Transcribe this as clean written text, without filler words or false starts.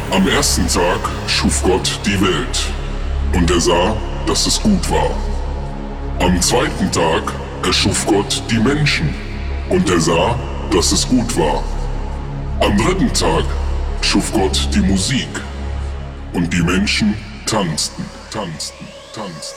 Am ersten Tag schuf Gott die Welt, und er sah, dass es gut war. Am zweiten Tag erschuf Gott die Menschen, und er sah, dass es gut war. Am dritten Tag schuf Gott die Musik, und die Menschen tanzten, tanzten, tanzten.